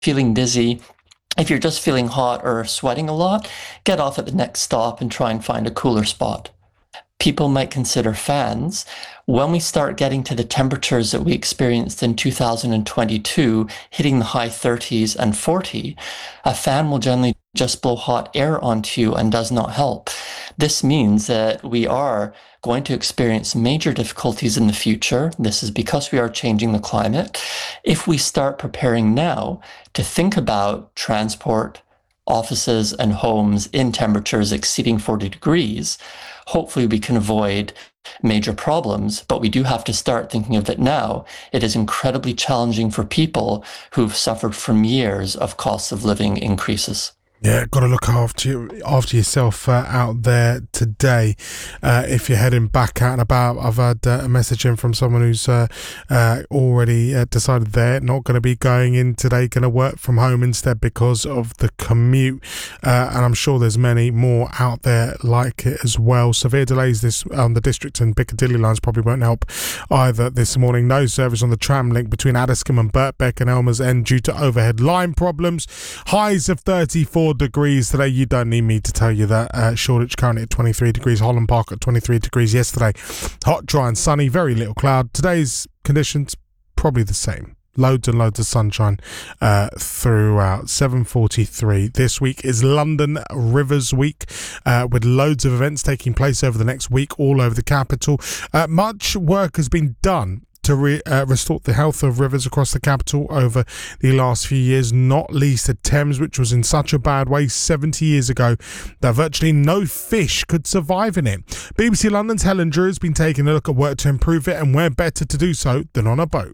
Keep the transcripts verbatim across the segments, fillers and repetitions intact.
feeling dizzy, if you're just feeling hot or sweating a lot, get off at the next stop and try and find a cooler spot. People might consider fans. When we start getting to the temperatures that we experienced in two thousand twenty-two, hitting the high thirties and forty, a fan will generally just blow hot air onto you and does not help. This means that we are going to experience major difficulties in the future. This is because we are changing the climate. If we start preparing now to think about transport, offices, and homes in temperatures exceeding forty degrees, hopefully we can avoid major problems, but we do have to start thinking of it now. It is incredibly challenging for people who've suffered from years of cost of living increases. Yeah, got to look after you, after yourself uh, out there today. Uh, if you're heading back out and about, I've had uh, a message in from someone who's uh, uh, already uh, decided they're not going to be going in today, going to work from home instead because of the commute. Uh, and I'm sure there's many more out there like it as well. Severe delays this on the District and Piccadilly lines probably won't help either this morning. No service on the tram link between Addiscombe and Birkbeck and Elmer's End due to overhead line problems. Highs of thirty-four degrees today. You don't need me to tell you that. uh, Shoreditch currently at twenty-three degrees, Holland Park at twenty-three degrees yesterday. Hot, dry and sunny, very little cloud. Today's conditions probably the same. Loads and loads of sunshine uh, throughout. seven forty-three. This week is London Rivers Week, uh, with loads of events taking place over the next week all over the capital. Uh, much work has been done to re, uh, restore the health of rivers across the capital over the last few years, not least the Thames, which was in such a bad way seventy years ago that virtually no fish could survive in it. B B C London's Helen Drew has been taking a look at work to improve it, and where better to do so than on a boat.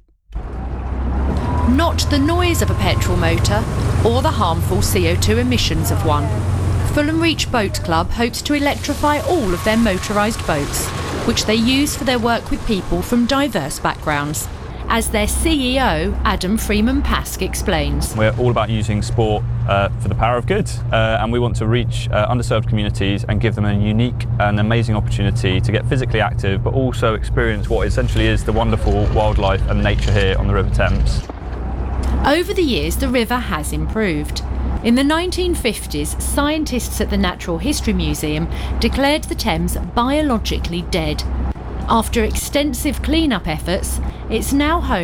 Not the noise of a petrol motor or the harmful C O two emissions of one. Fulham Reach Boat Club hopes to electrify all of their motorised boats, which they use for their work with people from diverse backgrounds. As their C E O, Adam Freeman-Pask, explains. We're all about using sport uh, for the power of good, uh, and we want to reach uh, underserved communities and give them a unique and amazing opportunity to get physically active, but also experience what essentially is the wonderful wildlife and nature here on the River Thames. Over the years, the river has improved. In the nineteen fifties, scientists at the Natural History Museum declared the Thames biologically dead. After extensive clean-up efforts, it's now home